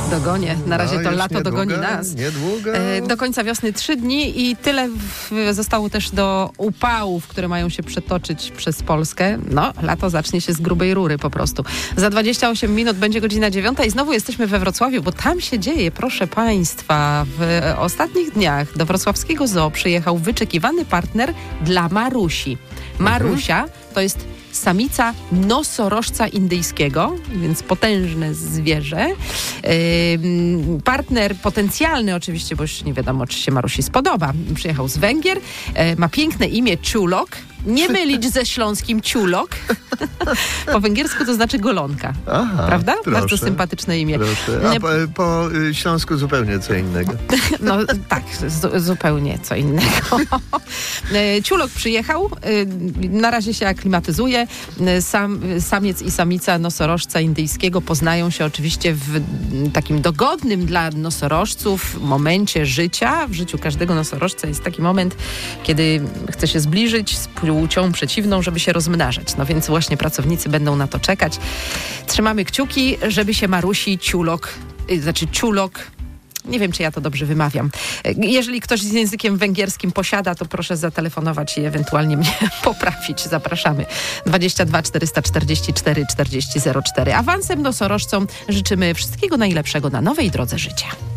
Dogonię. Na razie to lato dogoni nas. Niedługo. Do końca wiosny 3 dni i tyle zostało też do upałów, które mają się przetoczyć przez Polskę. No, lato zacznie się z grubej rury po prostu. Za 28 minut będzie godzina 9 i znowu jesteśmy we Wrocławiu, bo tam się dzieje, proszę Państwa. W ostatnich dniach do wrocławskiego zoo przyjechał wyczekiwany partner dla Marusi. Marusia to jest samica nosorożca indyjskiego, więc potężne zwierzę. Partner potencjalny oczywiście, bo już nie wiadomo, czy się Marusi spodoba. Przyjechał z Węgier. Ma piękne imię Ciulok. Nie mylić ze śląskim ciulok. Po węgiersku to znaczy golonka. Aha, prawda? Proszę, bardzo sympatyczne imię. Proszę. A po śląsku zupełnie co innego. No tak, zupełnie co innego. Ciulok przyjechał, na razie się aklimatyzuje. Samiec i samica nosorożca indyjskiego poznają się oczywiście w takim dogodnym dla nosorożców momencie życia. W życiu każdego nosorożca jest taki moment, kiedy chce się zbliżyć z płcią przeciwną, żeby się rozmnażać. No więc właśnie pracownicy będą na to czekać. Trzymamy kciuki, żeby się Marusi Ciulok, nie wiem, czy ja to dobrze wymawiam. Jeżeli ktoś z językiem węgierskim posiada, to proszę zatelefonować i ewentualnie mnie poprawić. Zapraszamy. 22 444 40 04. Awansem nosorożcom życzymy wszystkiego najlepszego na nowej drodze życia.